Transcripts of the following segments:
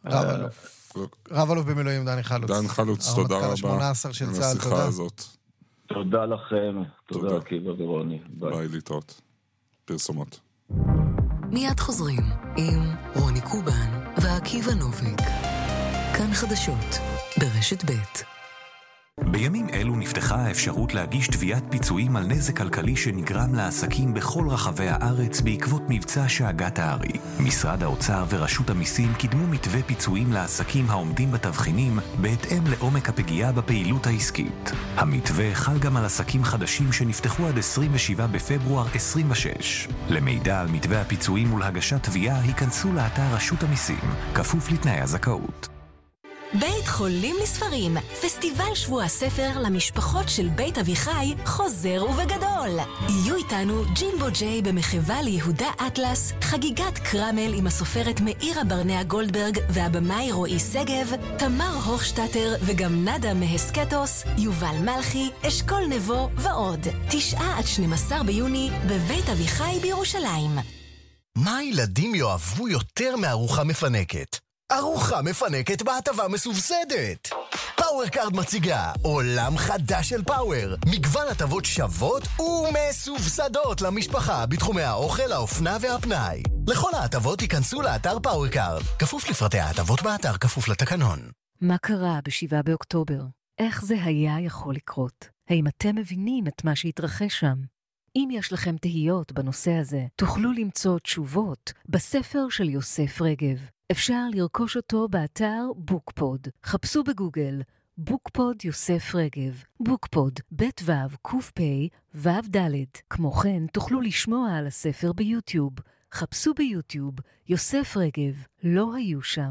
רב אלוף במילואים דני חלוץ. דן חלוץ, תודה רבה. הרמטכ"ל ה-18 של צה"ל, תודה. הזאת. תודה לכם, תודה עקיבא ורוני. ביי, להתראות. פרסומות. מיד חוזרים עם רוני קובן ועקיבא נוביק. כאן חדשות ברשת ב'. בימים אלו נפתחה האפשרות להגיש תביעת פיצויים על נזק כלכלי שנגרם לעסקים בכל רחבי הארץ בעקבות מבצע שאגת הארי. משרד האוצר ורשות המיסים קידמו מתווה פיצויים לעסקים העומדים בתבחינים בהתאם לעומק הפגיעה בפעילות העסקית. המתווה חל גם על עסקים חדשים שנפתחו עד 27 בפברואר 26. למידע על מתווה הפיצויים ולהגשת תביעה היכנסו לאתר רשות המיסים, כפוף לתנאי הזכאות. בית חולים לספרים, פסטיבל שבוע הספר למשפחות של בית אביחי חוזר ובגדול. יהיו איתנו ג'ימבו ג'יי במחווה ליהודה אטלס, חגיגת קרמל עם הסופרת מאירה ברנע גולדברג והבמאי רועי סגב, תמר הוכשטטר וגם נדה מהסקטוס, יובל מלכי, אשכול נבו ועוד. 9 עד 12 ביוני בבית אביחי בירושלים. מה הילדים יאהבו יותר מארוחה מפנקת? ארוחה מפנקת בהטבה מסובסדת. פאוור קארד מציגה עולם חדש של פאוור, מגוון הטבות שוות ומסובסדות למשפחה בתחומי האוכל, האופנה והפנאי. לכל ההטבות ייכנסו לאתר פאוור קארד, כפוף לפרטי ההטבות באתר, כפוף לתקנון. מה קרה ב7 באוקטובר? איך זה היה יכול לקרות? האם אתם מבינים את מה שהתרחש שם? אם יש לכם תהיות בנושא הזה, תוכלו למצוא תשובות בספר של יוסף רגב. אפשר לרכוש אותו באתר בוקפוד. חפשו בגוגל בוקפוד יוסף רגב. בוקפוד, בית וו, קוף פי, וו דלת. כמו כן, תוכלו לשמוע על הספר ביוטיוב. חפשו ביוטיוב יוסף רגב. לא היו שם.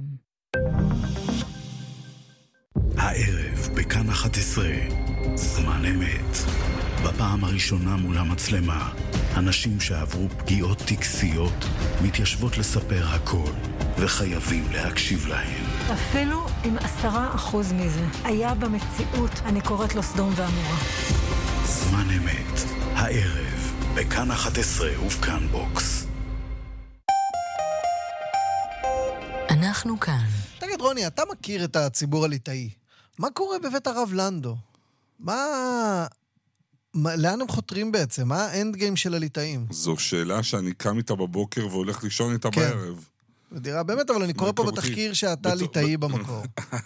הערב בכאן 11, זמן אמת. בפעם הראשונה מול המצלמה, אנשים שעברו פגיעות טקסיות מתיישבות לספר הכל, וחייבים להקשיב להם. אפילו עם 10% מזה היה במציאות, אני קוראת לו סדום ועמורה. זמן אמת, הערב בכאן 11 ובכאן בוקס. אנחנו כאן. תגיד רוני, אתה מכיר את הציבור הליטאי. מה קורה בבית הרב לנדו? לאן הם חותרים בעצם? מה האנד גיים של הליטאים? זו שאלה שאני קם איתה בבוקר והולך לישון איתה בערב. בדירה באמת, אבל אני קורא פה בתחקיר שאתה ליטאי במקור.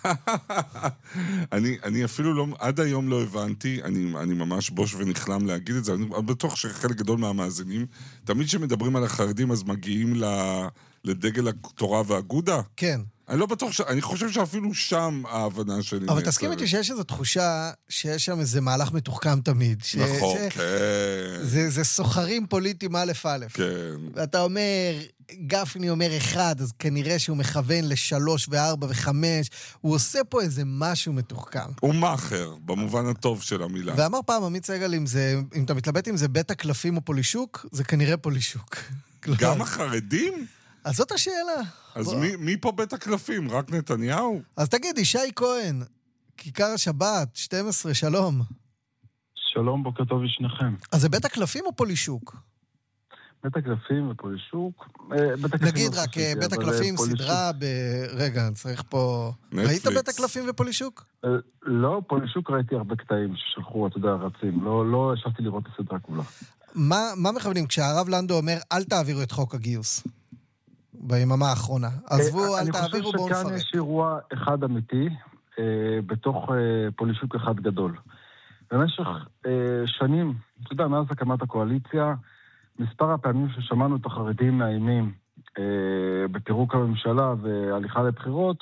אני אפילו לא, עד היום לא הבנתי, אני ממש בוש ונכלם להגיד את זה, אני בטוח שחלק גדול מהמאזינים, תמיד שמדברים על החרדים אז מגיעים לדגל התורה והאגודה. כן. אני לא בטוח, אני חושב שאפילו שם ההבנה שלי נעצרת. אבל תסכים איתי שיש איזו תחושה שיש שם איזה מהלך מתוחכם תמיד. נכון, כן. זה סוחרים פוליטיים א' א'. כן. ואתה אומר, גפני אומר 1, אז כנראה שהוא מכוון ל3 ו4 ו5, הוא עושה פה איזה משהו מתוחכם. הוא מאחר, במובן הטוב של המילה. ואמר פעם, עמית סגל, אם אתה מתלבט אם זה בית הקלפים או פולישוק, זה כנראה פולישוק. גם החרדים? אז זאת השאלה. אז מי פה בית הקלפים? רק נתניהו? אז תגיד, ישי כהן, כיכר השבת, 12, שלום. שלום, בוקר טוב לשניכם. אז זה בית הקלפים או פולישוק? בית הקלפים ופולישוק. נגיד רק, בית הקלפים סדרה רגע, צריך פה... ראית בית הקלפים ופולישוק? לא, פולישוק ראיתי הרבה קטעים ששלחו, אתה יודע, רצים. לא ישבתי לראות את הסדרה כולה. מה מכוונים? כשהרב לנדו אומר, אל תעבירו את חוק הגיוס. ביממה האחרונה. עזבו, אל תעבירו, בואו נפרק. אני חושב שכאן יש אירוע אחד אמיתי, בתוך פולישוק אחד גדול. במשך שנים, אתה יודע, מאז הקמת הקואליציה, מספר הפעמים ששמענו את החרדים מאיימים בפירוק הממשלה והליכה לבחירות,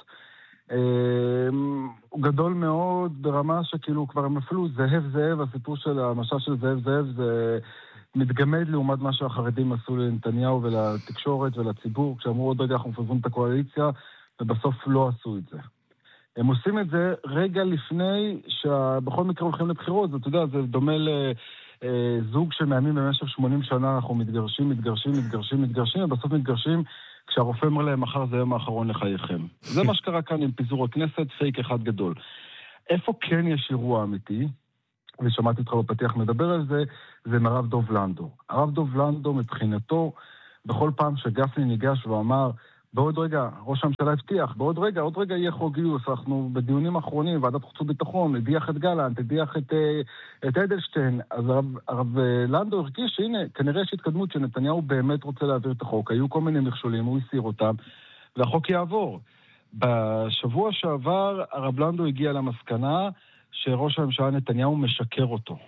הוא גדול מאוד ברמה שכאילו כבר הם אפילו זאב, הסיפור של המשל של זאב, זה מתגמד לעומת מה שהחרדים עשו לנתניהו ולתקשורת ולציבור, כשאמרו עוד רגע אנחנו מפזרים את הקואליציה, ובסוף לא עשו את זה. הם עושים את זה רגע לפני שבכל מקרה הולכים לבחירות, אתה יודע, זה דומה לזוג שמאיימים במשך 80 שנה, אנחנו מתגרשים, ובסוף מתגרשים כשהרופא אומר להם, מחר זה היום האחרון לחייכם. זה מה שקרה כאן עם פיזור הכנסת, פייק אחד גדול. איפה כן יש אירוע אמיתי? ושמעתי אותך בפתיח מדבר על זה, זה מהרב דוב לנדו. הרב דוב לנדו מבחינתו, בכל פעם שגפני ניגש ואמר, בעוד רגע, ראש הממשלה הבטיח, בעוד רגע יהיה חוק גיוס, אנחנו בדיונים האחרונים, ועדת חוץ וביטחון, הדיח את גלנט, הדיח את אדלשטיין, אז הרב לנדו הרגיש שהנה, כנראה יש התקדמות שנתניהו באמת רוצה להעביר את החוק, היו כל מיני מכשולים, הוא הסיר אותם, והחוק יעבור. בשבוע שעבר, הרב לנדו הגיע למסקנה שראש הממשלה נתניהו משקר אותו.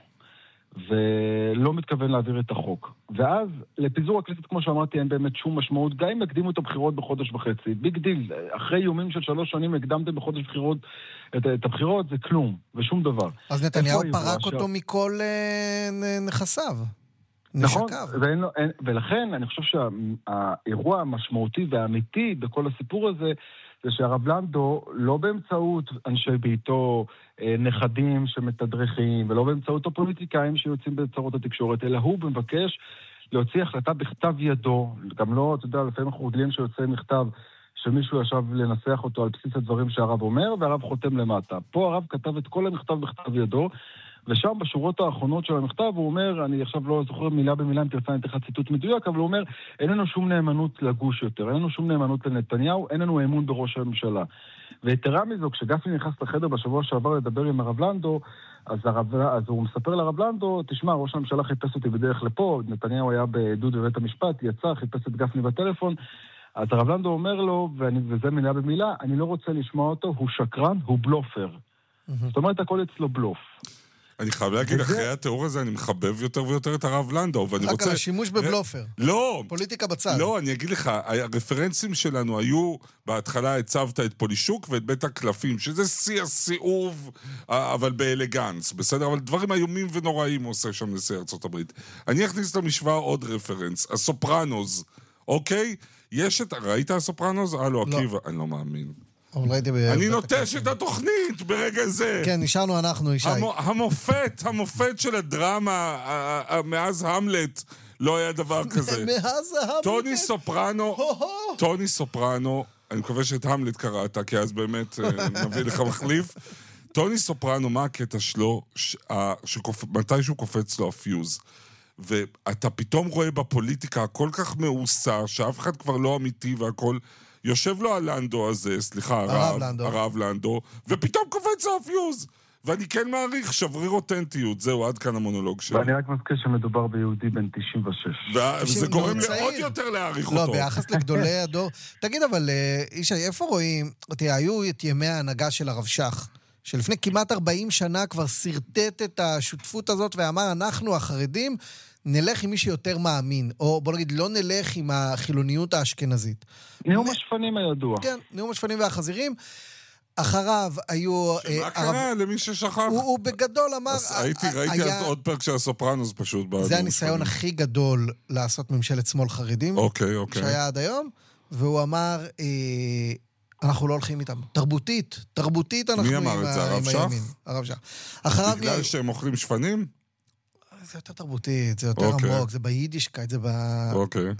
ולא מתכוון להעביר את החוק. ואז, לפיזור הכנסת, כמו שאמרתי, אין באמת שום משמעות, גם אם הקדימו את הבחירות בחודש וחצי. ביג דיל, אחרי איומים של 3 שנים הקדמתם בחודש בחירות, את הבחירות, זה כלום, ושום דבר. אז נתניהו פרק אותו מכל נכסיו. נכון, ולכן אני חושב שהאירוע המשמעותי והאמיתי בכל הסיפור הזה, זה שהרב לנדו, לא באמצעות אנשי ביתו, נכדים שמתדרכים, ולא באמצעות הפוליטיקאים שיוצאים בצרות התקשורת, אלא הוא מבקש להוציא החלטה בכתב ידו, גם לא, אתה יודע, לפעמים אנחנו רגילים שיוצא מכתב שמישהו ישב לנסח אותו על בסיס הדברים שהרב אומר, והרב חותם למטה. פה הרב כתב את כל המכתב בכתב ידו, ושם בשורות האחרונות של המכתב הוא אומר, אני עכשיו לא זוכר מילה במילה אם תרצה נתך ציטוט מדויק, אבל הוא אומר, אין לנו שום נאמנות לגוש יותר, אין לנו שום נאמנות לנתניהו, אין לנו אמון בראש הממשלה. ויתרה מזו, כשגפני נכנס לחדר בשבוע שעבר לדבר עם הרב לנדו, אז הוא מספר לרב לנדו, תשמע, ראש הממשלה חיפש אותי בדרך לפה, נתניהו היה בעדות בבית המשפט, יצא, חיפש את גפני בטלפון, אז הרב לנדו אומר לו, וזה מילה במילה, אני לא רוצה לשמוע אותו, הוא שקרן, הוא בלופר. זאת אומרת, הכל אצלו בלוף. אני חייב להגיד, אחרי התיאור הזה אני מחבב יותר ויותר את הרב לנדו, ואני רוצה... רק על השימוש בבלופר. לא. פוליטיקה בצד. לא, אני אגיד לך, הרפרנסים שלנו היו, בהתחלה הצבת את פולישוק ואת בית הקלפים, שזה שיא הסיאוב, אבל באלגנס, בסדר? אבל דברים איומים ונוראים הוא עושה שם נשיא ארצות הברית. אני אכניס למשוואה עוד רפרנס, הסופרנוז, אוקיי? יש את... ראית הסופרנוז? לא, עקיבא, אני לא מאמין. אני נוטש את התוכנית ברגע זה. כן, נשארנו אנחנו, ישי. המופת של הדרמה, מאז המלט, לא היה דבר כזה. מאז המלט. טוני סופרנו, אני מקווה שאת המלט קראת, כי אז באמת נביא לך מחליף. טוני סופרנו, מה הקטע שלו, מתי שהוא קופץ לו הפיוז. ואתה פתאום רואה בפוליטיקה כל כך מעושה, שאף אחד כבר לא אמיתי והכל... יושב לו הלנדו הזה, סליחה, הרב לנדו, ופתאום קופץ הפיוז. ואני כן מעריך שבריר אותנטיות. זהו, עד כאן המונולוג שלי. ואני רק מזכיר שמדובר ביהודי בן 96. וזה גורם עוד יותר להעריך אותו. לא, ביחס לגדולי הדור. תגיד, אבל, ישי, איפה רואים? היו את ימי ההנהגה של הרב שך, שלפני כמעט 40 שנה כבר סרטט את השותפות הזאת, ואמר, אנחנו החרדים, נלך עם מי שיותר מאמין, או בוא נגיד, לא נלך עם החילוניות האשכנזית. נאום השפנים הידוע. כן, נאום השפנים והחזירים. אחריו היו... שמה קרה למי ששכח? הוא בגדול אמר... ראיתי אז עוד פרק של הסופרנוס פשוט. זה הניסיון הכי גדול לעשות ממשלת שמאל חרדים. אוקיי. שהיה עד היום, והוא אמר... אנחנו לא הולכים איתם. תרבותית אנחנו עם הימין. מי אמר את זה? הרב שך. בגלל שהם אוכלים שפנים? זה יותר תרבותית, זה יותר עמוק, זה ביידישקייט, זה ב... אוקיי.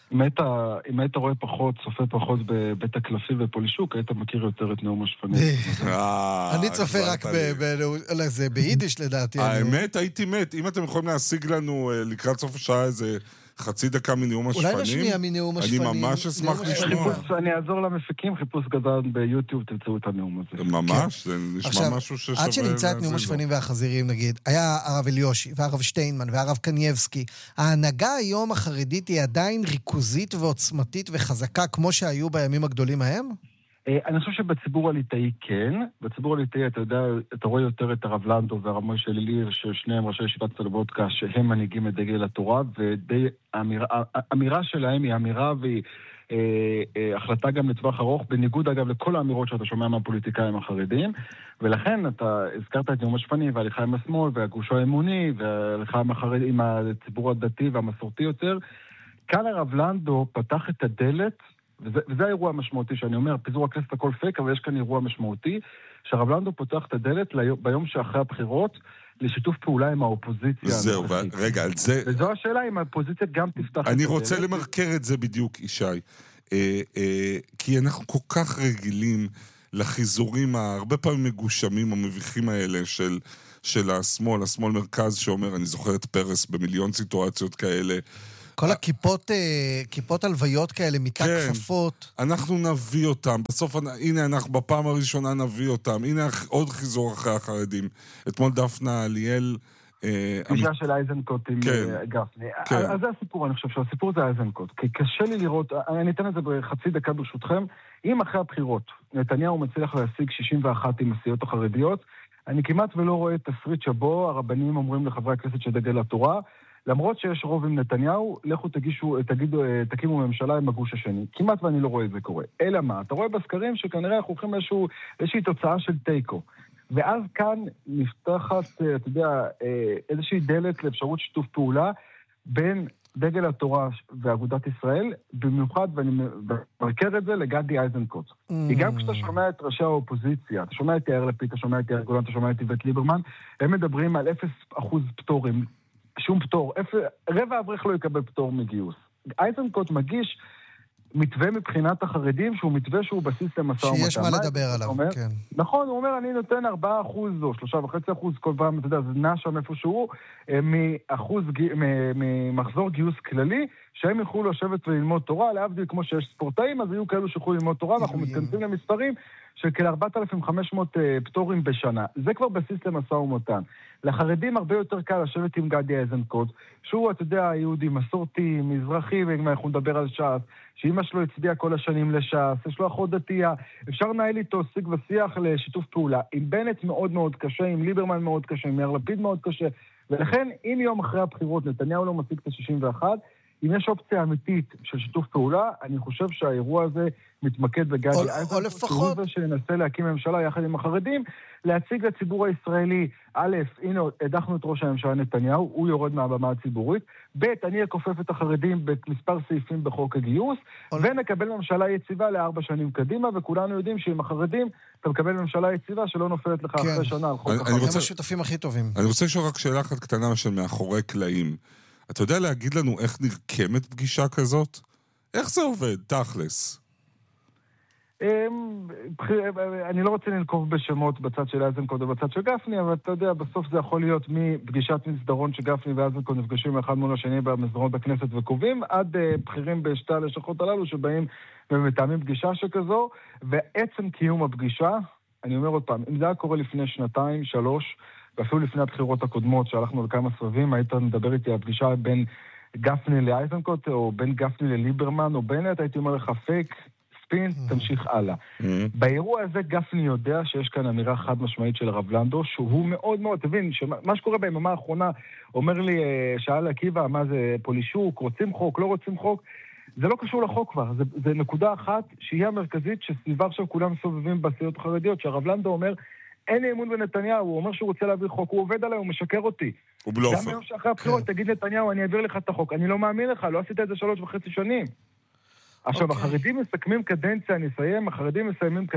אם היית רואה פחות, צופה פחות בבית הקלפים ופולישוק, היית מכיר יותר את נאום השפנים. אני צופה רק זה ביידיש לדעתי. האמת, הייתי מת. אם אתם יכולים להשיג לנו לקראת סוף השעה איזה... חצי דקה מנאום השפנים. אולי נשמיע מנאום השפנים. אני ממש אשמח לשמוע. אני אעזור למפיקים, חיפוש גדול ביוטיוב, תמצאו את הנאום הזה. ממש, זה נשמע משהו ששווה... עד שנמצא את נאום השפנים והחזירים, נגיד, היה הרב אליושי, והרב שטיינמן, והרב קנייבסקי. ההנהגה היום החרדית היא עדיין ריכוזית ועוצמתית וחזקה, כמו שהיו בימים הגדולים ההם? אני חושב שבציבור הליטאי כן. בציבור הליטאי אתה יודע, אתה רואה יותר את הרב לנדו והרב מוישה ליליר, ששניהם ראשי ישיבת סלובודקה, שהם מנהיגים את דגל התורה, והאמירה שלהם היא אמירה והיא החלטה גם לטווח ארוך, בניגוד אגב לכל האמירות שאתה שומע מהפוליטיקאים החרדים, ולכן אתה הזכרת את נאום השפנים וההליכה עם השמאל והגוש האמוני וההליכה עם הציבור הדתי והמסורתי יותר. כאן הרב לנדו פתח את הדלת, וזה האירוע המשמעותי שאני אומר, פיזור הכנסת הכל פייק, אבל יש כאן אירוע משמעותי, שהרב לנדו פותח את הדלת ביום שאחרי הבחירות, לשיתוף פעולה עם האופוזיציה. זהו, רגע, על זה... וזו השאלה אם האופוזיציה גם תפתח את הדלת. אני רוצה למרקר את זה בדיוק, ישי. כי אנחנו כל כך רגילים לחיזורים הרבה פעמים מגושמים המביכים האלה של השמאל מרכז שאומר, אני זוכר את פרס במיליון סיטואציות כאלה, כל הכיפות הלוויות כאלה, מיטה כפפות. אנחנו נביא אותם. בסוף, הנה, אנחנו בפעם הראשונה נביא אותם. הנה עוד חיזור אחרי החרדים. אתמול דפנה אליאל... פגישה של אייזנקוט עם גפני. אז זה הסיפור, אני חושב שהסיפור זה אייזנקוט. כי קשה לי לראות, אני אתן את זה בחצי דקה ברשותכם, אם אחרי הבחירות נתניהו מצליח להשיג 61 עם הסיעות החרדיות, אני כמעט ולא רואה תסריט שבו הרבנים אומרים לחברי הכנסת שדגל התורה, למרות שיש רוב עם נתניהו, לכו תקימו ממשלה עם הגוש השני. כמעט ואני לא רואה את זה קורה. אלא מה? אתה רואה בסקרים שכנראה אנחנו הולכים איזושהי תוצאה של טייקו. ואז כאן נפתחת, אתה יודע, איזושהי דלת לאפשרות שיתוף פעולה בין דגל התורה ואגודת ישראל, במיוחד, ואני מרקר את זה לגדי אייזנקוט. כי גם כשאתה שומע את ראשי האופוזיציה, אתה שומע את יאיר לפיד, אתה שומע את יאיר גולן, אתה שומע את איווט ליברמן, הם מדברים על 0% פטורים, שום פטור, רבע אברך לא יקבל פטור מגיוס. אייזנקוט מגיש מתווה מבחינת החרדים, שהוא מתווה שהוא בסיס למשא ומתן. שיש מה לדבר עליו, כן. נכון, הוא אומר, אני נותן 4% או 3.5% כל פעם, אתה יודע, זה נע שם איפשהו, ממחזור גיוס כללי, שהם יוכלו לשבת וללמוד תורה, להבדיל כמו שיש ספורטאים, אז יהיו כאלו שיוכלו ללמוד תורה, ואנחנו מתכנסים למספרים של כ-4,500 פטורים בשנה. זה כבר בסיס למשא ומתן. לחרדים הרבה יותר קל לשבת עם גדי אייזנקוט, שהוא, אתה יודע, יהודי מסורתי, מזרחי, ואם אנחנו נדבר על ש"ס, שאמא שלו הצביעה כל השנים לש"ס, יש לו אחות דתייה, אפשר לנהל איתו שיג ושיח לשיתוף פעולה. עם בנט מאוד מאוד קשה, עם ליברמן מאוד קשה, עם יאיר לפיד מאוד קשה, ולכן, אם יום אחרי הבחירות נתניהו לא משיג את ה-61, אם יש אופציה אמיתית של שיתוף פעולה, אני חושב שהאירוע הזה מתמקד בגדי אייזנקוט, או לפחות... שננסה להקים ממשלה יחד עם החרדים, להציג לציבור הישראלי, א', הנה, הדחנו את ראש הממשלה נתניהו, הוא יורד מהבמה הציבורית, ב', אני אכופף את החרדים במספר סעיפים בחוק הגיוס, ונקבל ממשלה יציבה ל4 שנים קדימה, וכולנו יודעים שעם החרדים אתה מקבל ממשלה יציבה שלא נופלת לך אחרי שנה על חוק החרדים. הם השותפים הכי טובים. אני רוצה לשאול רק שאלה אחת קטנה של מאחורי קלעים. אתה יודע להגיד לנו איך נרקמת פגישה כזאת? איך זה עובד, תכלס? אני לא רוצה לנקוב בשמות בצד של אייזנקוט או בצד של גפני, אבל אתה יודע, בסוף זה יכול להיות מפגישת מסדרון שגפני ואייזנקוט נפגשים אחד מול השני במסדרון בכנסת וקובעים, עד בכירים בשתי הלשכות הללו שבאים ומתאמים פגישה שכזו, ועצם קיום הפגישה, אני אומר עוד פעם, אם זה היה קורה לפני 2-3, ואפילו לפני הבחירות הקודמות, שהלכנו לכמה סבבים, היית מדבר איתי על פגישה בין גפני לאייזנקוט, או בין גפני לליברמן, או בנט, הייתי אומר לך פייק, ספין, תמשיך הלאה. באירוע הזה גפני יודע שיש כאן אמירה חד משמעית של הרב לנדו, שהוא מאוד מאוד, תבין, מה שקורה ביממה האחרונה, אומר לי, שאל עקיבא, מה זה פולישוק, רוצים חוק, לא רוצים חוק, זה לא קשור לחוק כבר, זה נקודה אחת שהיא המרכזית, שסביבה עכשיו כולם סובבים בסיעות החרדיות, שהרב לנדו אומר, אין לי אמון בנתניהו, הוא אומר שהוא רוצה להעביר חוק, הוא עובד עליי, הוא משקר אותי. הוא בלופר. גם היום שאחרי הבחירות, תגיד נתניהו, אני אעביר לך את החוק. אני לא מאמין לך, לא עשית את זה 3.5 שנים. עכשיו, החרדים מסכמים קדנציה, אני אסיים, החרדים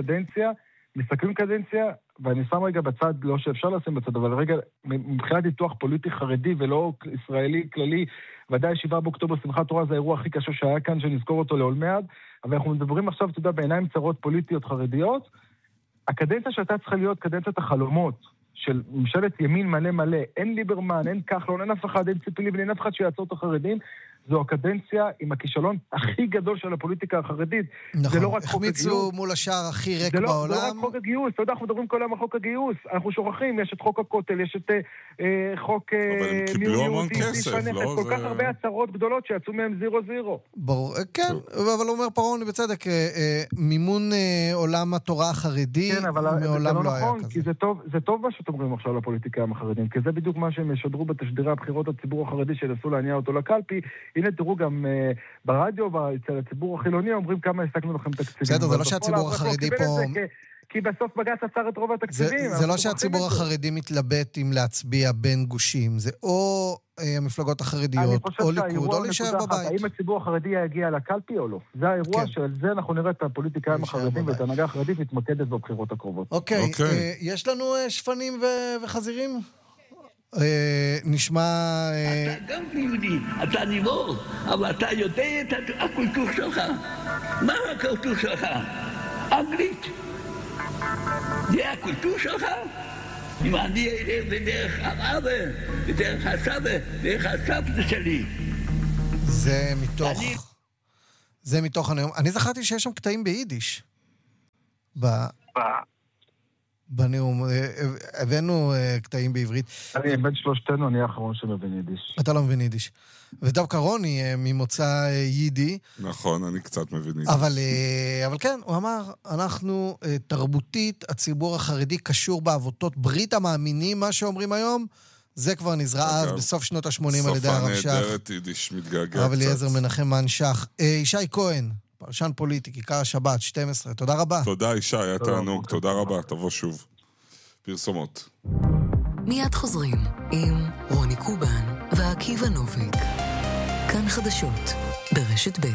מסכמים קדנציה, ואני שם רגע בצד, לא שאפשר לשים בצד, אבל רגע, מבחינת ניתוח פוליטי חרדי ולא ישראלי כללי, ודאי 7 באוקטובר, שמחת תורה, זה האירוע הכי קשה שהיה כאן, שנזכור אותו לעולמי, אבל אנחנו מדברים עכשיו, אתה יודע, בעיניים צרות פוליטיות חרדיות, הקדנציה שהייתה צריכה להיות קדנציית החלומות של ממשלת ימין מלא מלא, אין ליברמן, אין כחלון, אין אף אחד, אין ציפי לבני, אין אף אחד שיעצור את החרדים, זו הקדנציה עם הכישלון הכי גדול של הפוליטיקה החרדית. נכון, זה לא רק חוק הגיוס. החמיצו מול השער הכי ריק בעולם. זה לא רק חוק הגיוס, אתה יודע, אנחנו מדברים כל היום על חוק הגיוס, אנחנו שוכחים, יש את חוק הכותל, יש את חוק... אבל הם קיבלו המון כסף, לא? כל כך הרבה הצהרות גדולות שיצאו מהם 0-0. ברור, כן, אבל אומר פרעון בצדק, מימון עולם התורה החרדי מעולם לא היה כזה. כי זה טוב מה שאתם אומרים עכשיו לפוליטיקאים החרדים, כי זה בדיוק מה שהם ישדרו בתשדירי הבחירות הציבור החרדי שינסו להניע אותו לקלפי. הנה תראו גם ברדיו ואצל הציבור החילוני אומרים כמה השגנו לכם תקציבים. בסדר, זה לא שהציבור החרדי פה... כי בסוף בג"ץ עצר את רוב התקציבים. זה לא שהציבור החרדי מתלבט אם להצביע בין גושים, זה או המפלגות החרדיות או ליכוד או להישאר בבית. האם הציבור החרדי יגיע לקלפי או לא? זה האירוע שעל זה אנחנו נראה את הפוליטיקאים החרדים ואת ההנהגה החרדית מתמקדת בבחירות הקרובות. אוקיי, יש לנו שפנים וחזירים? נשמע... אתה גם יהודי, אתה ניבור, אבל אתה יודע את הקולטור שלך. מה הקולטור שלך? אנגלית. זה הקולטור שלך? אם אני אלך בדרך האבא, בדרך הסבא, בדרך הסבתא שלי. זה מתוך הנאום. אני זכרתי שיש שם קטעים ביידיש. בנאום. הבאנו קטעים בעברית. אני בין שלושתנו, אני האחרון שמבין יידיש. אתה לא מבין יידיש. ודווקא רוני ממוצא יידי. נכון, אני קצת מבין יידיש. אבל כן, הוא אמר, אנחנו תרבותית, הציבור החרדי קשור בעבותות ברית המאמינים, מה שאומרים היום, זה כבר נזרע אז בסוף שנות ה-80 על ידי הרב שך. סופה נהדרת יידיש מתגעגע קצת. הרב אליעזר מנחם מנשך. ישי כהן, פרשן פוליטי, כיכר השבת, 12. תודה רבה. תודה ישי, היה תענוג. תודה רבה, תבוא שוב. פרסומות. מיד חוזרים עם רוני קובן ועקיבא נוביק. כאן חדשות ברשת ב'.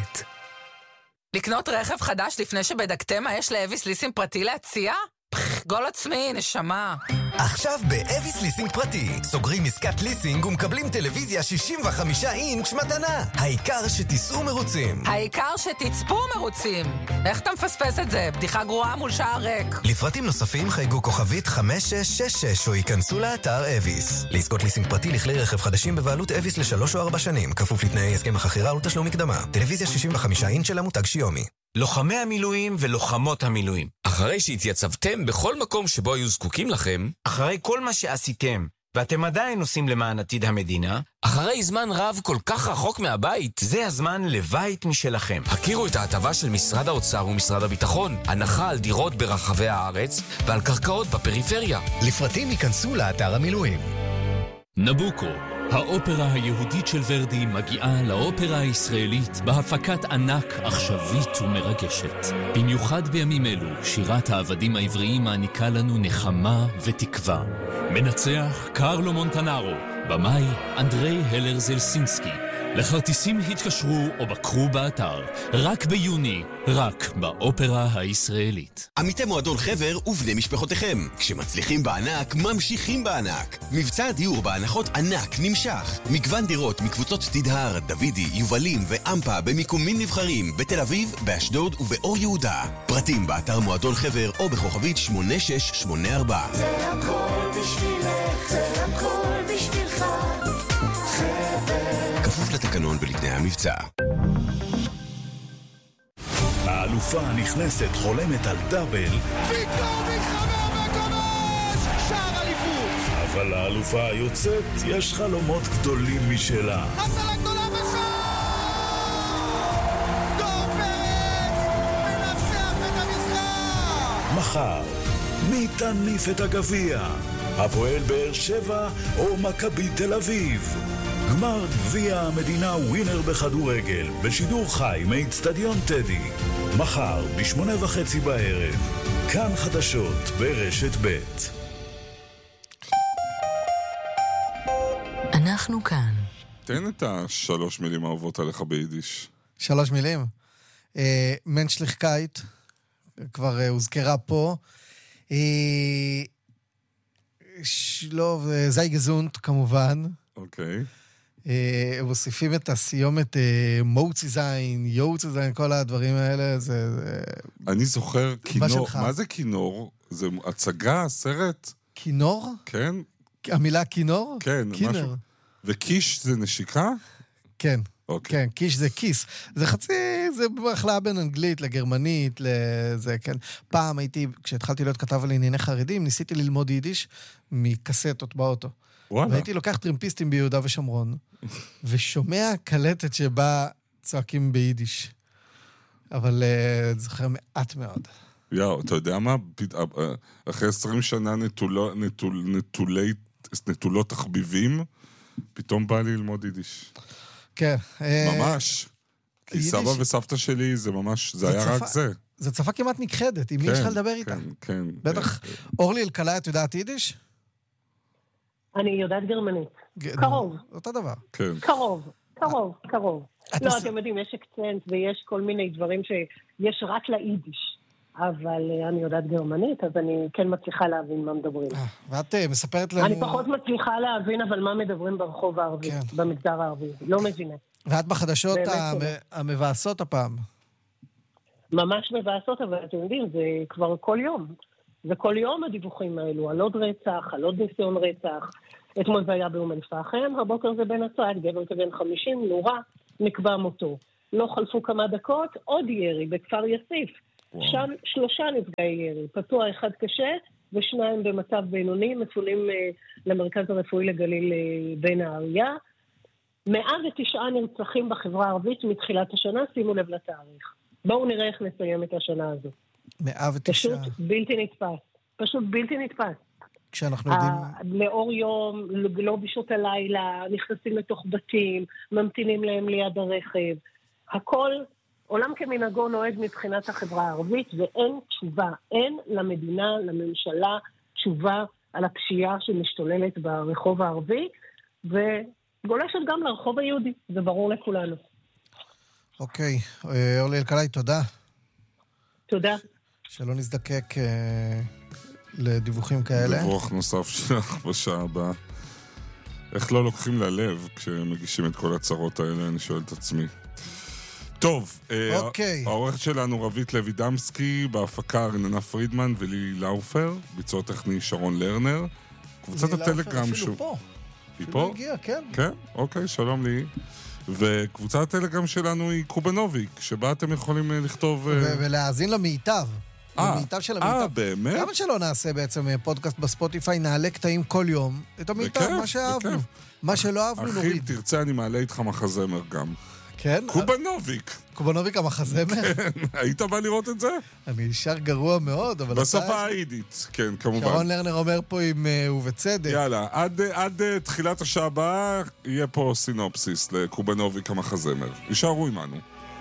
לקנות רכב חדש לפני שבדקתם מה יש לאביס ליסינג פרטי להציע? גול עצמי, נשמה. עכשיו באביס ליסינג פרטי סוגרים עסקת ליסינג ומקבלים טלוויזיה 65 אינץ' מתנה. העיקר שתיסעו מרוצים. העיקר שתצפו מרוצים. איך אתה מפספס את זה? בדיחה גרועה מול שער ריק. לפרטים נוספים חייגו כוכבית 5666 או ייכנסו לאתר אביס. לעסקות ליסינג פרטי לכלי רכב חדשים בבעלות אביס ל3 או 4 שנים, כפוף לתנאי הסכם החכירה ותשלום מקדמה. טלוויזיה 65 אינץ' של המותג שיומי. לוחמי המילואים ולוחמות המילואים. אחרי שהתייצבתם בכל מקום שבו היו זקוקים לכם, אחרי כל מה שעשיתם, ואתם עדיין עושים למען עתיד המדינה, אחרי זמן רב כל כך רחוק מהבית, זה הזמן לבית משלכם. הכירו את ההטבה של משרד האוצר ומשרד הביטחון, הנחה על דירות ברחבי הארץ ועל קרקעות בפריפריה. לפרטים ייכנסו לאתר המילואים. נבוקו, האופרה היהודית של ורדי מגיעה לאופרה הישראלית בהפקת ענק עכשווית ומרגשת. במיוחד בימים אלו, שירת העבדים העבריים מעניקה לנו נחמה ותקווה. מנצח קרלו מונטנארו, במאי אנדרי הלר זלסינסקי. לכרטיסים התקשרו או בקרו באתר. רק ביוני, רק באופרה הישראלית. עמיתי מועדון חבר ובני משפחותיכם. כשמצליחים בענק, ממשיכים בענק. מבצע הדיור בהנחות ענק נמשך. מגוון דירות מקבוצות תדהר, דוידי, יובלים ואמפה במיקומים נבחרים בתל אביב, באשדוד ובאור יהודה. פרטים באתר מועדון חבר או בכוכבית 8684. זה הכל בשבילך, זה הכל בשבילך. כפוף לתקנון ולתנאי המבצע. האלופה הנכנסת חולמת על דאבל, פתאום מתחבר וכובש! שער אליפות! אבל האלופה היוצאת יש חלומות גדולים משלה. הצלה גדולה בשער! דור פרץ מנצח את המשחק! מחר, מי תניף את הגביע? הפועל באר שבע או מכבי תל אביב? גמר גביע המדינה ווינר בכדורגל בשידור חי מאצטדיון טדי. מחר ב8:30 בערב. כאן חדשות ברשת ב'. אנחנו כאן. תן את 3 מילים האהובות עליך ביידיש. 3 מילים. מנשליכקייט, כבר הוזכרה פה. שלוב, זייגזונט כמובן. אוקיי. הם מוסיפים את הסיומת מוצי זין, יוצי זין, כל הדברים האלה, זה... אני זוכר כינור. מה זה כינור? זה הצגה, סרט? כינור? כן. המילה כינור? כן, משהו. וקיש זה נשיקה? כן. אוקיי. כן, קיש זה כיס. זה חצי, זה בהחלאה בין אנגלית לגרמנית, לזה, כן. פעם הייתי, כשהתחלתי להיות כתב על ענייני חרדים, ניסיתי ללמוד יידיש מקסטות באוטו. וואלה. והייתי לוקח טרמפיסטים ביהודה ושומרון, ושומע קלטת שבה צועקים ביידיש. אבל זוכר מעט מאוד. אתה יודע מה? אחרי 20 שנה נטולות תחביבים, פתאום בא לי ללמוד יידיש. כן. ממש. כי סבא וסבתא שלי זה ממש, זה היה רק זה. זה צפה כמעט נכחדת, עם מי יש לך לדבר איתה? כן. בטח. אורלי אלקלעי, את יודעת יידיש? אני יודעת גרמנית. קרוב. אותו דבר. כן. קרוב. לא, אתם יודעים, יש אקצנט ויש כל מיני דברים שיש רק ליידיש. אבל אני יודעת גרמנית, אז אני כן מצליחה להבין מה מדברים. ואת מספרת לנו... אני פחות מצליחה להבין, אבל מה מדברים ברחוב הערבי, במגזר הערבי. לא מבינה. ואת בחדשות המבאסות הפעם. ממש מבאסות, אבל אתם יודעים, זה כבר כל יום. זה כל יום הדיווחים האלו, על עוד רצח, על עוד ניסיון רצח. אתמול זה היה באום אל-פחם, הבוקר זה בנצרת, גבר כבן 50, נורא. נקבע מותו. לא חלפו כמה דקות, עוד ירי בכפר יסיף. שם 3 נפגעי ירי, פצוע 1 קשה ו2 במצב בינוני, מפונים למרכז הרפואי לגליל בן העריה. 109 נרצחים בחברה הערבית מתחילת השנה, שימו לב לתאריך. בואו נראה איך נסיים את השנה הזו. 109. פשוט בלתי נתפס. פשוט בלתי נתפס. כשאנחנו יודעים... לאור יום, לא בשעות הלילה, נכנסים לתוך בתים, ממתינים להם ליד הרכב. הכל עולם כמנהגו נוהג מבחינת החברה הערבית, ואין תשובה. אין למדינה, לממשלה, תשובה על הפשיעה שמשתוללת ברחוב הערבי, וגולשת גם לרחוב היהודי. זה ברור לכולנו. אוקיי. אורלי אלקלעי, תודה. תודה. שלא נזדקק לדיווחים כאלה. דיווח נוסף שלך בשעה הבאה. איך לא לוקחים ללב כשמגישים את כל הצרות האלה, אני שואל את עצמי. טוב, העורכת שלנו רבית לוי דמסקי, בהפקה רננה פרידמן ולילי לאופר, ביצוע טכני שרון לרנר. קבוצת הטלגרם אפילו פה. היא פה? הגיע, כן. כן, אוקיי, שלום לי. וקבוצת הטלגרם שלנו היא קובנוביק, שבה אתם יכולים לכתוב... ולהאזין למיטב. למיטב של המיטב. באמת? למה שלא נעשה בעצם פודקאסט בספוטיפיי, נעלה קטעים כל יום, את המיטב, מה שאהבנו. מה שלא אהבנו נוריד. אחי, תרצה, אני מעלה איתך מחזמר גם. כן? קובנוביק. קובנוביק המחזמר? כן, היית בא לראות את זה? אני שר גרוע מאוד, אבל... בשפה האידית, כן, כמובן. שרון לרנר אומר פה עם ובצדק. יאללה, עד תחילת השעה הבאה יהיה פה סינופסיס לקובנוביק המחזמר. יישארו עמנו.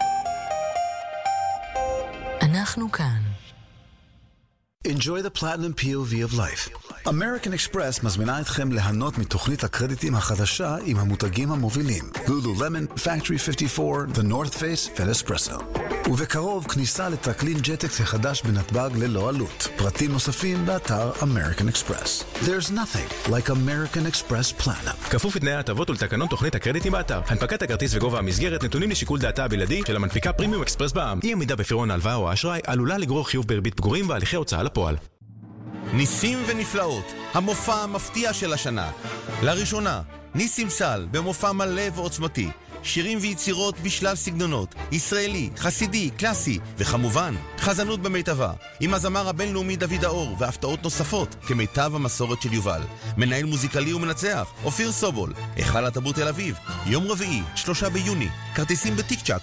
אנחנו כאן. Enjoy the platinum POV of life. American Express מזמינה אתכם ליהנות מתוכנית הקרדיטים החדשה עם המותגים המובילים. Lululemon, Factory 54, The North Face ו-Espresso. ובקרוב כניסה לטרקלין ג'טקס החדש בנתב"ג ללא עלות. פרטים נוספים באתר American Express. There's nothing like American Express Platinum. כפוף לתנאי ההטבות ולתקנון תוכנית הקרדיטים באתר. הנפקת הכרטיס וגובה המסגרת נתונים לשיקול דעתה הבלעדי של המנפיקה פרימיום אקספרס בע"מ. אי עמידה בפירעון ההלוואה או האשראי עלולה לגרור חיוב בריבית פיגורים והליכי הוצאה לפועל. ניסים ונפלאות, המופע המפתיע של השנה. לראשונה, ניסים סל במופע מלא ועוצמתי. שירים ויצירות בשלל סגנונות, ישראלי, חסידי, קלאסי, וכמובן, חזנות במיטבה, עם הזמר הבינלאומי דוד האור, והפתעות נוספות, כמיטב המסורת של יובל. מנהל מוזיקלי ומנצח, אופיר סובול, היכל התרבות תל אביב, יום רביעי, 3 ביוני, כרטיסים בטיק-צ'ק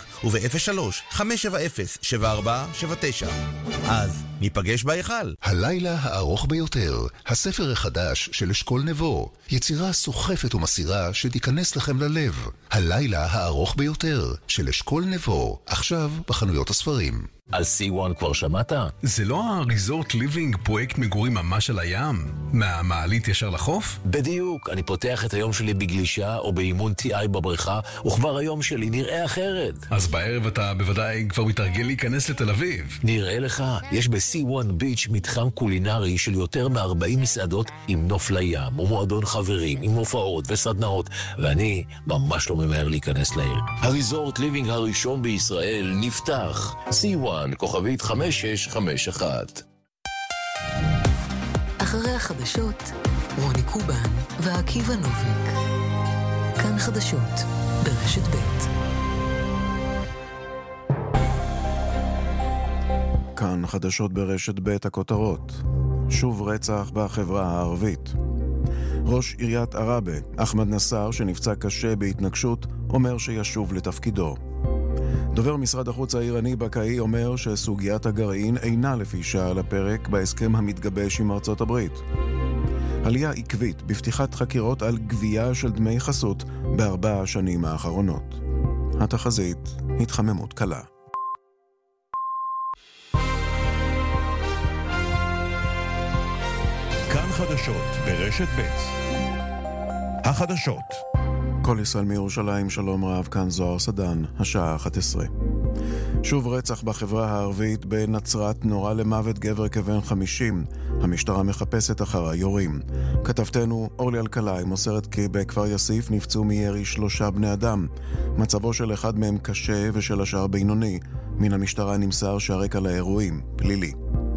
וב-03-570-7479. אז ניפגש בהיכל. הלילה הארוך ביותר, הספר החדש של אשכול נבו, יצירה סוחפת ומסירה שתיכנס לכם ללב. הלילה הארוך ביותר של אשכול נבו, עכשיו בחנויות הספרים. על C1 כבר שמעת? זה לא הריזורט ליבינג פרויקט מגורים ממש על הים? מהמעלית ישר לחוף? בדיוק, אני פותח את היום שלי בגלישה או באימון TI בבריכה, וכבר היום שלי נראה אחרת. אז בערב אתה בוודאי כבר מתרגל להיכנס לתל אביב. נראה לך, יש ב-C1 ביץ' מתחם קולינרי של יותר מ-40 מסעדות עם נוף לים, ומועדון חברים, עם הופעות וסדנאות, ואני ממש לא ממהר להיכנס לעיר. הריזורט ליבינג הראשון בישראל נפתח. C1 כוכבית 5651. אחרי החדשות, רוני קובן ועקיבא נוביק. כאן חדשות ברשת ב'. כאן חדשות ברשת ב' הכותרות. שוב רצח בחברה הערבית. ראש עיריית עראבה, אחמד נסאר, שנפצע קשה בהתנגשות, אומר שישוב לתפקידו. דובר משרד החוץ האיראני בקאי אומר שסוגיית הגרעין אינה לפי שעל הפרק בהסכם המתגבש עם ארצות הברית. עלייה עקבית בפתיחת חקירות על גבייה של דמי חסות ב4 השנים האחרונות. התחזית, התחממות קלה. כאן חדשות ברשת ב'. החדשות. כל ישראל מירושלים, שלום רב, כאן זוהר סדן, השעה 11. שוב רצח בחברה הערבית. בנצרת נורה למוות גבר כבן 50. המשטרה מחפשת אחר היורים. כתבתנו אורלי אלקלעי מוסרת כי בכפר יסיף נפצעו מירי 3 בני אדם. מצבו של אחד מהם קשה ושל השאר בינוני. מן המשטרה נמסר שהרקע לאירועים פלילי.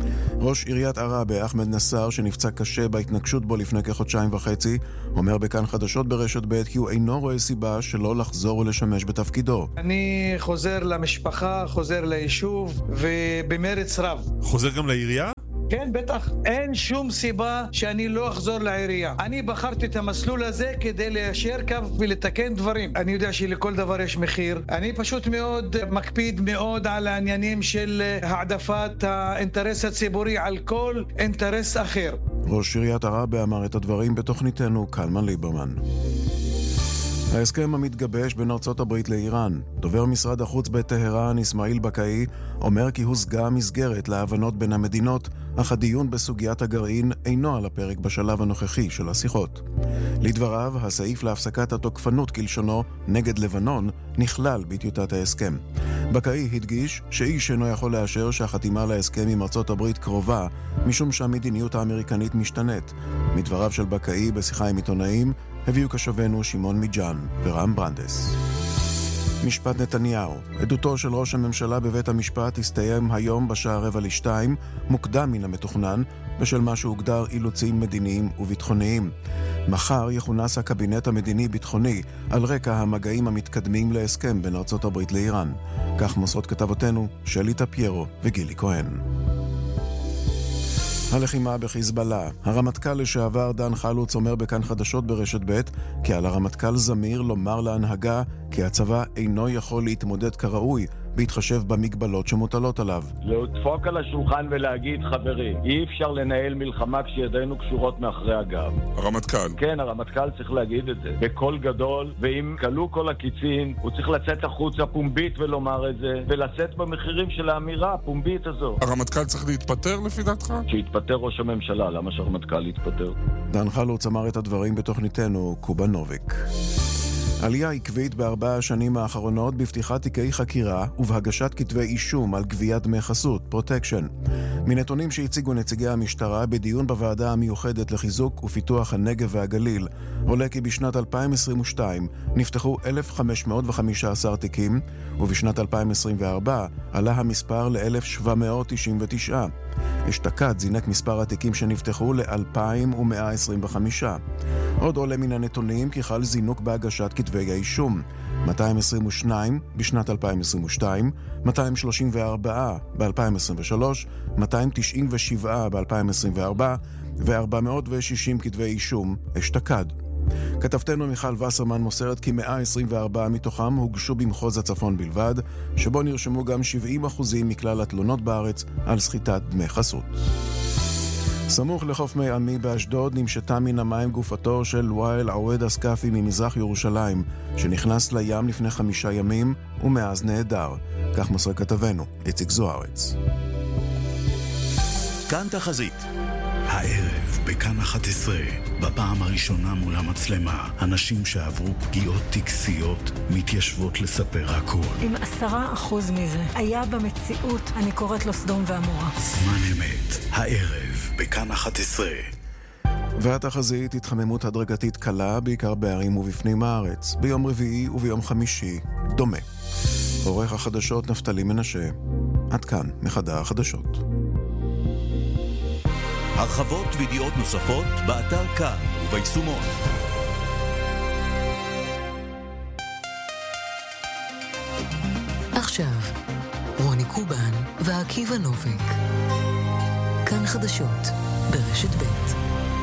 ראש עיריית עראבה, אחמד נסאר, שנפצע קשה בהתנגשות בו לפני כחודשיים וחצי, אומר בכאן חדשות ברשת ב' כי הוא אינו רואה סיבה שלא לחזור ולשמש בתפקידו. אני חוזר למשפחה, חוזר ליישוב, ובמרץ רב. חוזר גם לעירייה? כן, בטח. אין שום סיבה שאני לא אחזור לעירייה. אני בחרתי את המסלול הזה כדי ליישר קו ולתקן דברים. אני יודע שלכל דבר יש מחיר. אני פשוט מאוד מקפיד מאוד על העניינים של העדפת האינטרס הציבורי על כל אינטרס אחר. ראש עיריית עראבה אמר את הדברים בתוכניתנו קלמן ליברמן. ההסכם המתגבש בין ארצות הברית לאיראן. דובר משרד החוץ בטהרן, אסמאעיל בקאי, אומר כי הושגה מסגרת להבנות בין המדינות, אך הדיון בסוגיית הגרעין אינו על הפרק בשלב הנוכחי של השיחות. לדבריו, הסעיף להפסקת התוקפנות כלשונו נגד לבנון נכלל בטיוטת ההסכם. בקאי הדגיש שאיש אינו יכול לאשר שהחתימה להסכם עם ארצות הברית קרובה, משום שהמדיניות האמריקנית משתנית. מדבריו של בקאי בשיחה עם עיתונאים, הביאו קשבנו שמעון מיג'אן ורם ברנדס. משפט נתניהו. עדותו של ראש הממשלה בבית המשפט הסתיים היום בשעה 1:45, מוקדם מן המתוכנן, בשל מה שהוגדר אילוצים מדיניים וביטחוניים. מחר יכונס הקבינט המדיני-ביטחוני על רקע המגעים המתקדמים להסכם בין ארצות הברית לאיראן. כך מוסרות כתבותינו שלי טפיירו וגילי כהן. הלחימה בחיזבאללה. הרמטכ"ל לשעבר דן חלוץ אומר בכאן חדשות ברשת ב' כי על הרמטכ"ל זמיר לומר להנהגה כי הצבא אינו יכול להתמודד כראוי בהתחשב במגבלות שמוטלות עליו. לדפוק על השולחן ולהגיד, חברים, אי אפשר לנהל מלחמה כשידינו קשורות מאחרי הגב. הרמטכ"ל. כן, הרמטכ"ל צריך להגיד את זה. בקול גדול, ואם קלו כל הקיצין, הוא צריך לצאת החוצה פומבית ולומר את זה, ולצאת במחירים של האמירה הפומבית הזו. הרמטכ"ל צריך להתפטר לפי דעתך? שיתפטר ראש הממשלה, למה שהרמטכ"ל יתפטר? דן חלוץ אמר את הדברים בתוכניתנו קובה נוביק. עלייה עקבית ב4 השנים האחרונות בפתיחת תיקי חקירה ובהגשת כתבי אישום על גביית דמי חסות, פרוטקשן. מנתונים שהציגו נציגי המשטרה בדיון בוועדה המיוחדת לחיזוק ופיתוח הנגב והגליל, עולה כי בשנת 2022 נפתחו 1,515 תיקים, ובשנת 2024 עלה המספר ל-1,799. אשתקד זינק מספר התיקים שנפתחו ל-2,125. עוד עולה מן הנתונים כי חל זינוק בהגשת כתבי האישום. 222 בשנת 2022, 234 ב-2023, 297 ב-2024 ו-460 כתבי אישום אשתקד. כתבתנו מיכל וסרמן מוסרת כי 124 מתוכם הוגשו במחוז הצפון בלבד, שבו נרשמו גם 70% מכלל התלונות בארץ על סחיטת דמי חסות. סמוך לחוף מי עמי באשדוד נמשתה מן המים גופתו של וואל עווד אסקאפי ממזרח ירושלים, שנכנס לים לפני 5 ימים ומאז נהדר. כך מוסר כתבנו, איציק זוארץ. כאן תחזית. הערב בכאן 11, בפעם הראשונה מול המצלמה, אנשים שעברו פגיעות טקסיות מתיישבות לספר הכל. אם 10% מזה היה במציאות, אני קוראת לו סדום ועמורה. זמן אמת, הערב בכאן 11. והתחזית התחממות הדרגתית קלה, בעיקר בערים ובפנים הארץ, ביום רביעי וביום חמישי, דומה. עורך החדשות נפתלי מנשה. עד כאן מחדר החדשות. הרחבות וידיעות נוספות באתר כאן וביישומון. עכשיו, רוני קובן ועקיבא נוביק. כאן חדשות ברשת ב'.